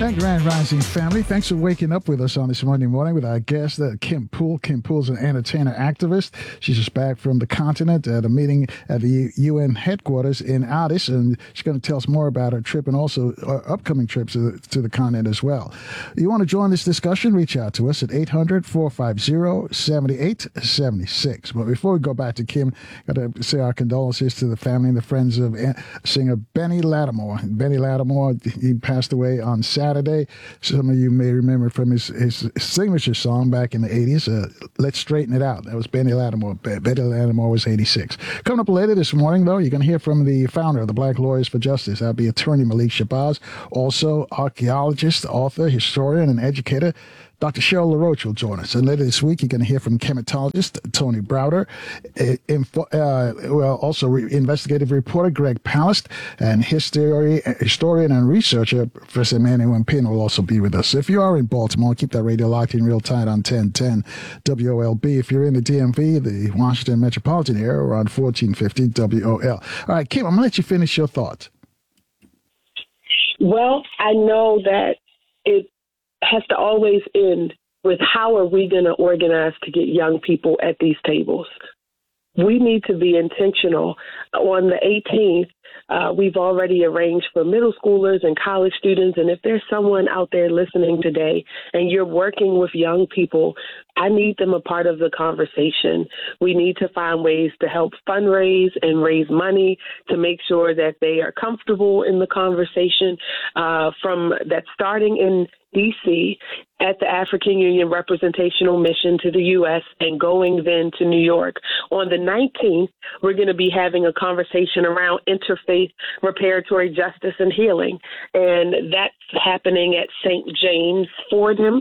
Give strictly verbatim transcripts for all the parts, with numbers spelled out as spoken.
Grand Rising family, thanks for waking up with us on this Monday morning with our guest, uh, Kim Poole. Kim Poole's an entertainer activist. She's just back from the continent at a meeting at the U N headquarters in Addis, and she's going to tell us more about her trip and also uh, upcoming trips to the, to the continent as well. You want to join this discussion? Reach out to us at eight hundred, four five zero, seven eight seven six. But before we go back to Kim, got to say our condolences to the family and the friends of uh, singer Benny Lattimore. Benny Lattimore, he passed away on Saturday. Some of you may remember from his, his signature song back in the eighties, uh, Let's Straighten It Out. That was Benny Lattimore. Benny Lattimore was eighty-six. Coming up later this morning, though, you're going to hear from the founder of the Black Lawyers for Justice. That'll be attorney Malik Shabazz, also archaeologist, author, historian, and educator Doctor Cheryl LaRoche will join us. And later this week, you're going to hear from chematologist Tony Browder, uh, info, uh, well, also re- investigative reporter Greg Palast, and history, historian and researcher Professor Emmanuel Mpin will also be with us. So if you are in Baltimore, keep that radio locked in real tight on ten ten W O L B. If you're in the D M V, the Washington metropolitan area, we're on fourteen fifty W O L. All right, Kim, I'm going to let you finish your thoughts. Well, I know that it has to always end with how are we going to organize to get young people at these tables. We need to be intentional. On the eighteenth, uh, we've already arranged for middle schoolers and college students. And if there's someone out there listening today and you're working with young people, I need them a part of the conversation. We need to find ways to help fundraise and raise money to make sure that they are comfortable in the conversation, uh, from that starting in D C at the African Union Representational Mission to the U S and going then to New York. On the nineteenth, we're going to be having a conversation around interfaith reparatory justice and healing. And that's happening at Saint James Fordham,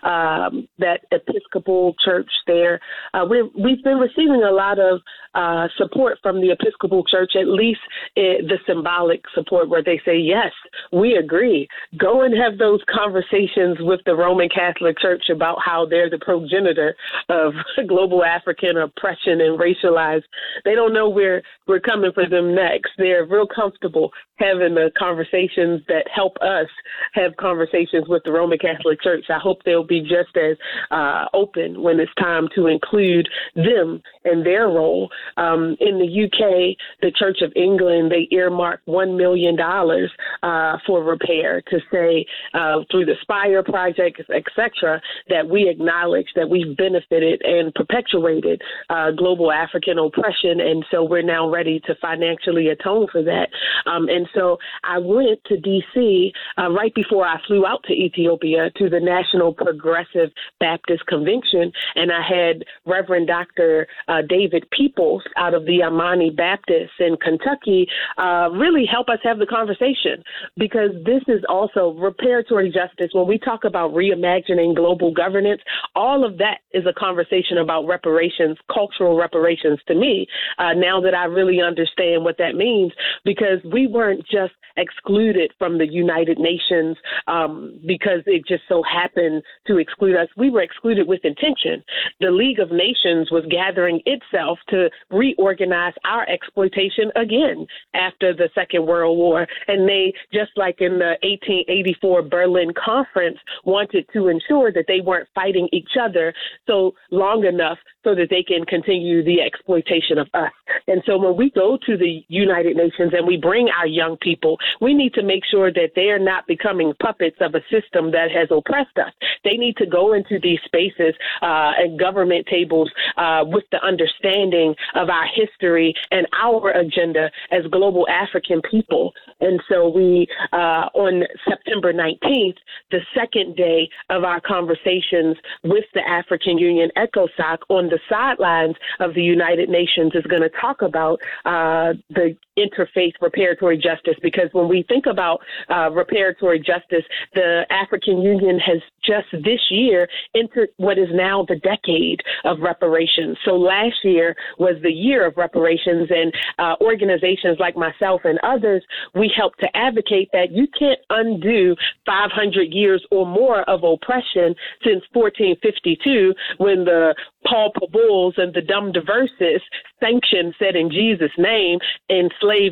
um, that Episcopal church there. Uh, we're, we've been receiving a lot of uh, support from the Episcopal Church, at least uh, the symbolic support where they say, yes, we agree. Go and have those conversations with the Roman Catholic Church about how they're the progenitor of global African oppression and racialized. They don't know where we're coming for them next. They're real comfortable having the conversations that help us have conversations with the Roman Catholic Church. I hope they'll be just as uh, open when it's time to include them and their role. Um, in the U K, the Church of England, they earmarked one million dollars uh, for repair to say uh, through the Spire Project, et cetera, that we acknowledge that we've benefited and perpetuated uh, global African oppression. And so we're now ready to financially atone for that. Um, and so I went to D C uh, right before I flew out to Ethiopia to the National Progressive Baptist Convention. And I had Reverend Doctor Uh, David Peoples out of the Amani Baptist in Kentucky uh, really help us have the conversation, because this is also reparatory justice. When we talk about reimagining global governance, all of that is a conversation about reparations, cultural reparations to me, uh, now that I really understand what that means, because we weren't just excluded from the United Nations um, because it just so happened to exclude us. We were excluded with intention. The League of Nations was gathering itself to reorganize our exploitation again after the Second World War. And they, just like in the eighteen eighty-four Berlin Conference, wanted to ensure that they weren't fighting each other so long enough so that they can continue the exploitation of us. And so when we go to the United Nations and we bring our young people, we need to make sure that they are not becoming puppets of a system that has oppressed us. They need to go into these spaces uh, and government tables uh, with the understanding of our history and our agenda as global African people. And so we, uh, on September nineteenth, the second day of our conversations with the African Union ECOSOC on the sidelines of the United Nations, is going to talk about uh, the interfaith reparatory justice, because when we think about uh, reparatory justice, the African Union has just this year entered what is now the decade of reparations. So last year was the year of reparations, and uh, organizations like myself and others, we helped to advocate that you can't undo five hundred years or more of oppression since fourteen fifty-two, when the Paul Pabuls and the Dum Diversis sanctioned, said in Jesus' name, enslave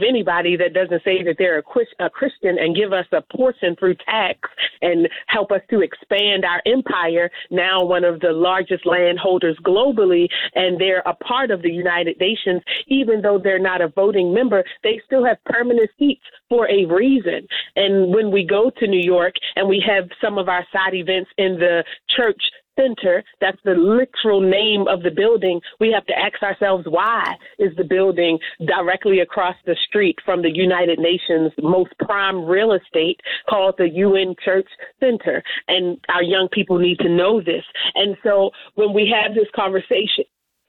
believe anybody that doesn't say that they're a, a Christian and give us a portion through tax and help us to expand our empire, now one of the largest landholders globally, and they're a part of the United Nations. Even though they're not a voting member, they still have permanent seats for a reason. And when we go to New York and we have some of our side events in the church center, that's the literal name of the building, we have to ask ourselves, why is the building directly across the street from the United Nations most prime real estate called the U N Church Center? And our young people need to know this. And so when we have this conversation,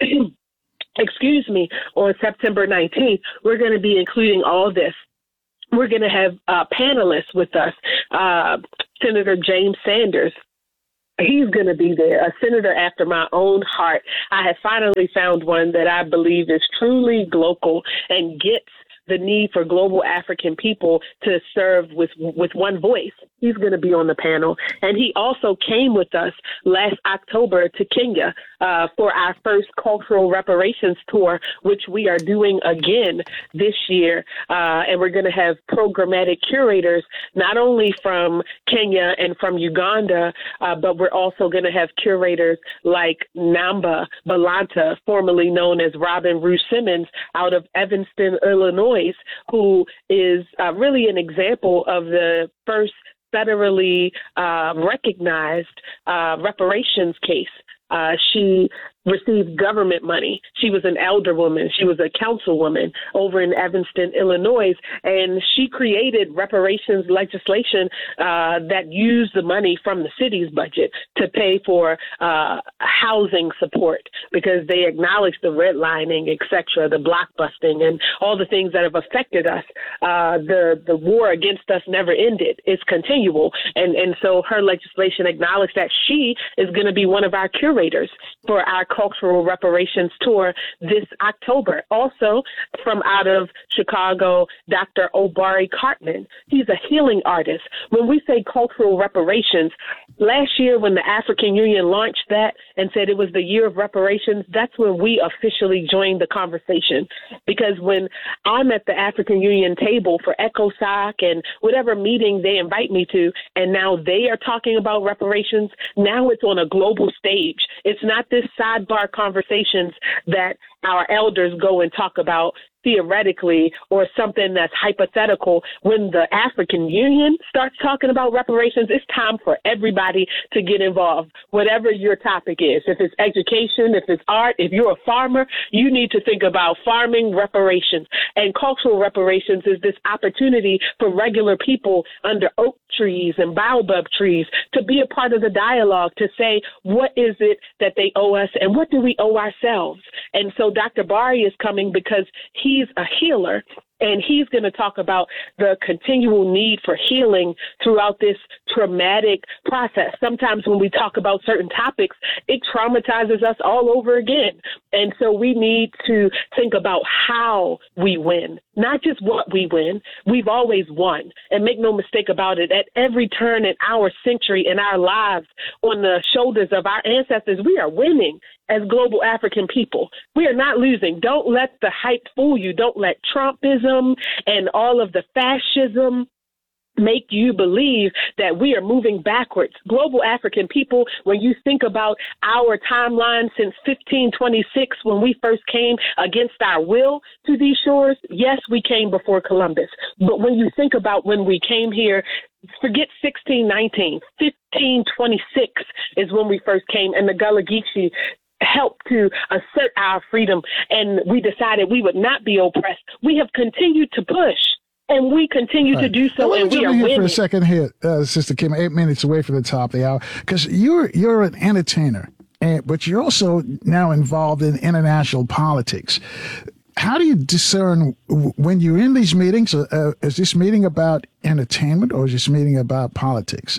excuse me, on September nineteenth, we're going to be including all this. We're going to have uh, panelists with us, uh, Senator James Sanders. He's going to be there, a senator after my own heart. I have finally found one that I believe is truly global and gets the need for global African people to serve with with one voice. He's going to be on the panel. And he also came with us last October to Kenya uh, for our first cultural reparations tour, which we are doing again this year. Uh, and we're going to have programmatic curators, not only from Kenya and from Uganda, uh, but we're also going to have curators like Namba Balanta, formerly known as Robin Rue Simmons, out of Evanston, Illinois, who is uh, really an example of the first federally uh, recognized uh, reparations case. Uh, she received government money. She was an alderwoman. She was a councilwoman over in Evanston, Illinois, and she created reparations legislation uh, that used the money from the city's budget to pay for uh, housing support, because they acknowledged the redlining, et cetera, the blockbusting, and all the things that have affected us. Uh, the the war against us never ended. It's continual, and and so her legislation acknowledged that she is going to be one of our curators for our cultural reparations tour this October. Also, from out of Chicago, Doctor Obari Cartman. He's a healing artist. When we say cultural reparations, last year when the African Union launched that and said it was the year of reparations, that's when we officially joined the conversation. Because when I'm at the African Union table for ECOSOC and whatever meeting they invite me to, and now they are talking about reparations, now it's on a global stage. It's not this sidebar conversations that our elders go and talk about theoretically or something that's hypothetical. When the African Union starts talking about reparations, it's time for everybody to get involved, whatever your topic is. If it's education, if it's art, if you're a farmer, you need to think about farming reparations. And cultural reparations is this opportunity for regular people under oak trees and baobab trees to be a part of the dialogue, to say, what is it that they owe us and what do we owe ourselves? And so Doctor Bari is coming because he's a healer, and he's going to talk about the continual need for healing throughout this traumatic process. Sometimes when we talk about certain topics, it traumatizes us all over again. And so we need to think about how we win, not just what we win. We've always won. And make no mistake about it, at every turn in our century, in our lives, on the shoulders of our ancestors, we are winning. As global African people, we are not losing. Don't let the hype fool you. Don't let Trumpism and all of the fascism make you believe that we are moving backwards. Global African people, when you think about our timeline since fifteen twenty-six, when we first came against our will to these shores, yes, we came before Columbus. But when you think about when we came here, forget sixteen nineteen, fifteen twenty-six is when we first came, and the Gullah Geechee helped to assert our freedom, and we decided we would not be oppressed. We have continued to push, and we continue right. to do so, and we are here winning. For a second here, uh, Sister Kim, eight minutes away from the top of the hour, because you're you're an entertainer, and but you're also now involved in international politics. How do you discern when you're in these meetings? Uh, is this meeting about entertainment, or is this meeting about politics?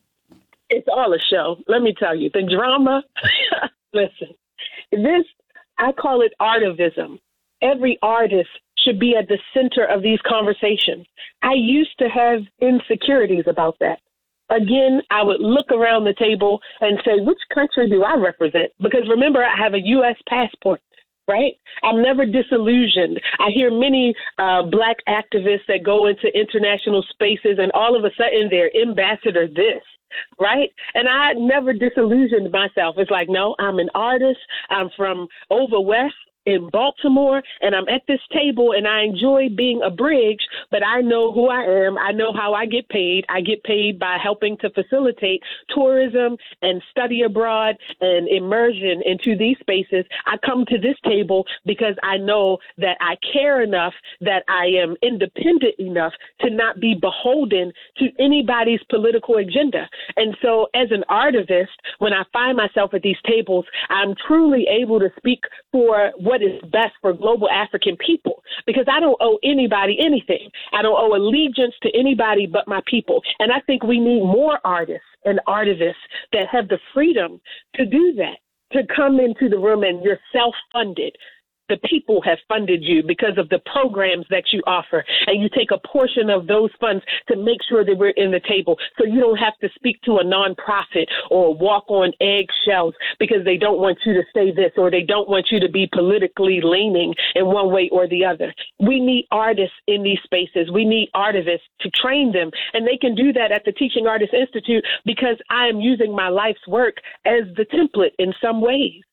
It's all a show. Let me tell you, the drama. Listen, this, I call it artivism. Every artist should be at the center of these conversations. I used to have insecurities about that. Again, I would look around the table and say, which country do I represent? Because remember, I have a U S passport, right? I'm never disillusioned. I hear many uh, Black activists that go into international spaces and all of a sudden they're ambassador this. Right. And I never disillusioned myself. It's like, no, I'm an artist. I'm from over west in Baltimore, and I'm at this table, and I enjoy being a bridge, but I know who I am. I know how I get paid. I get paid by helping to facilitate tourism and study abroad and immersion into these spaces. I come to this table because I know that I care enough, that I am independent enough to not be beholden to anybody's political agenda. And so as an artivist, when I find myself at these tables, I'm truly able to speak for what is best for global African people, because I don't owe anybody anything. I don't owe allegiance to anybody but my people. And I think we need more artists and artivists that have the freedom to do that, to come into the room and you're self-funded. The people have funded you because of the programs that you offer, and you take a portion of those funds to make sure that we're in the table, so you don't have to speak to a nonprofit or walk on eggshells because they don't want you to say this or they don't want you to be politically leaning in one way or the other. We need artists in these spaces. We need artivists to train them, and they can do that at the Teaching Artists Institute because I am using my life's work as the template in some ways.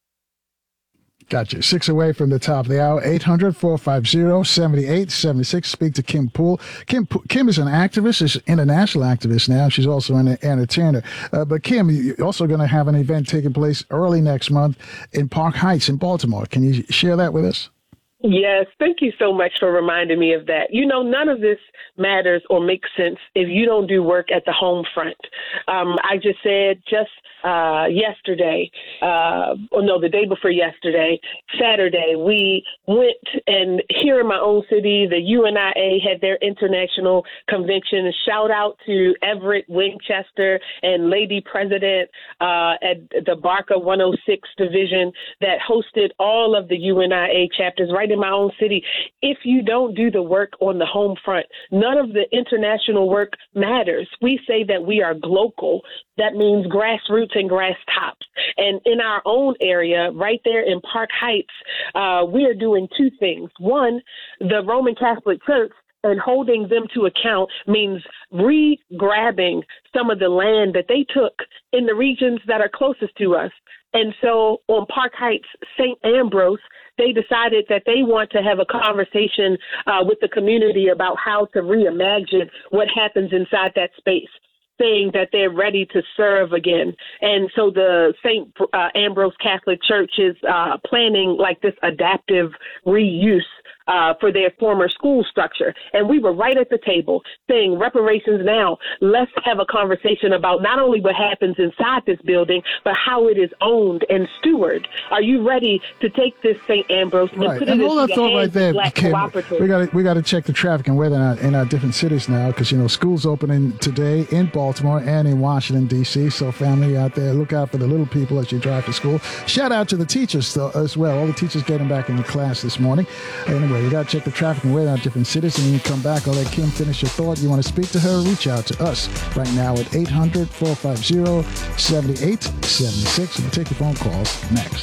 Gotcha. Six away from the top of the hour. eight hundred, four five zero, seven eight seven six. Speak to Kim Poole. Kim Kim is an activist, is an international activist now. She's also an entertainer. Uh, but Kim, you're also going to have an event taking place early next month in Park Heights in Baltimore. Can you share that with us? Yes, thank you so much for reminding me of that. You know, none of this matters or makes sense if you don't do work at the home front. Um, I just said just uh, yesterday, uh, or no, the day before yesterday, Saturday, we went, and here in my own city, the U N I A had their international convention. Shout out to Everett Winchester and Lady President uh, at the Barker one oh six division that hosted all of the U N I A chapters right in my own city. If you don't do the work on the home front, none of the international work matters. We say that we are global. That means grassroots and grass tops. And in our own area, right there in Park Heights, uh, we are doing two things. One, the Roman Catholic Church, and holding them to account means re-grabbing some of the land that they took in the regions that are closest to us. And so on Park Heights, Saint Ambrose, they decided that they want to have a conversation uh, with the community about how to reimagine what happens inside that space, saying that they're ready to serve again. And so the Saint Uh, Ambrose Catholic Church is uh, planning like this adaptive reuse Uh, for their former school structure. And we were right at the table saying reparations now. Let's have a conversation about not only what happens inside this building, but how it is owned and stewarded. Are you ready to take this Saint Ambrose and right. put and it hold into that the thought hands right there, of Black Kim. cooperatives? We got to we got to check the traffic and weather in our, in our different cities now, because you know schools opening today in Baltimore and in Washington D C. So family out there, look out for the little people as you drive to school. Shout out to the teachers though, as well. All the teachers getting back in the class this morning. Anyway, we got to check the traffic and weather in our different cities, and when you come back, I'll let Kim finish your thought. You want to speak to her? Reach out to us right now at eight hundred, four five zero, seven eight seven six. We'll take your phone calls next.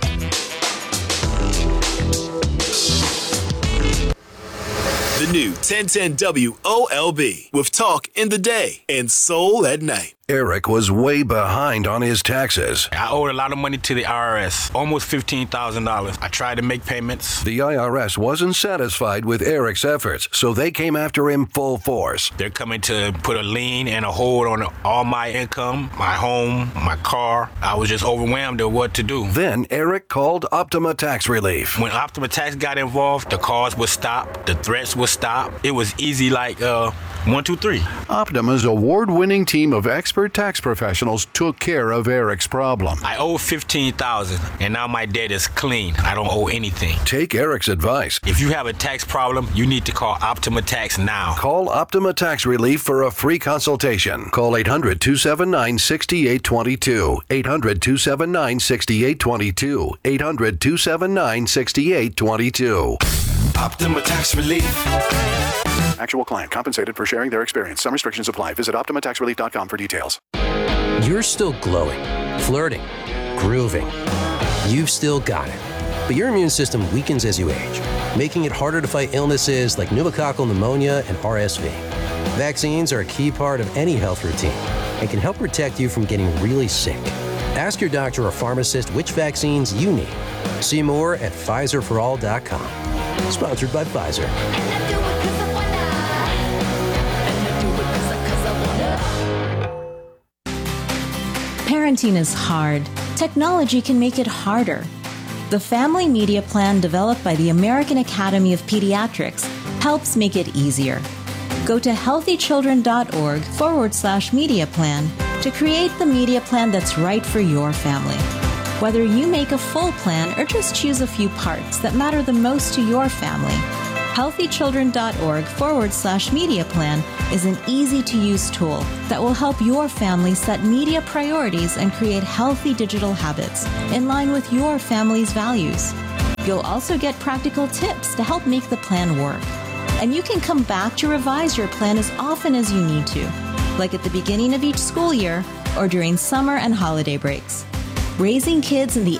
The new ten ten W O L B with talk in the day and soul at night. Eric was way behind on his taxes. I owed a lot of money to the I R S, almost fifteen thousand dollars. I tried to make payments. The I R S wasn't satisfied with Eric's efforts, so they came after him full force. They're coming to put a lien and a hold on all my income, my home, my car. I was just overwhelmed at what to do. Then Eric called Optima Tax Relief. When Optima Tax got involved, the calls would stop, the threats would stop. It was easy like uh, one, two, three. Optima's award-winning team of experts Expert tax professionals took care of Eric's problem. I owe fifteen thousand dollars, and now my debt is clean. I don't owe anything. Take Eric's advice. If you have a tax problem, you need to call Optima Tax now. Call Optima Tax Relief for a free consultation. Call eight hundred, two seven nine, six eight two two. eight hundred, two seven nine, six eight two two. eight hundred, two seven nine, six eight two two. Optima Tax Relief. Actual client compensated for sharing their experience. Some restrictions apply. Visit Optima Tax Relief dot com for details. You're still glowing, flirting, grooving. You've still got it. But your immune system weakens as you age, making it harder to fight illnesses like pneumococcal pneumonia and R S V. Vaccines are a key part of any health routine and can help protect you from getting really sick. Ask your doctor or pharmacist which vaccines you need. See more at Pfizer for all dot com. Sponsored by Pfizer. Parenting is hard. Technology can make it harder. The Family Media Plan developed by the American Academy of Pediatrics helps make it easier. Go to healthychildren.org forward slash media plan to create the media plan that's right for your family. Whether you make a full plan or just choose a few parts that matter the most to your family, healthychildren.org forward slash media plan is an easy-to-use tool that will help your family set media priorities and create healthy digital habits in line with your family's values. You'll also get practical tips to help make the plan work. And you can come back to revise your plan as often as you need to, like at the beginning of each school year or during summer and holiday breaks. Raising kids in the